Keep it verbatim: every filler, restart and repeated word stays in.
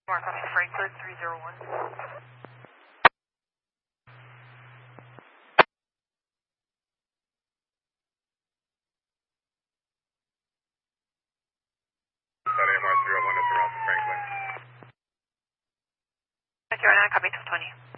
Mark on Franklin three zero one. A M R three oh one is around Franklin. zero nine, copy two twenty.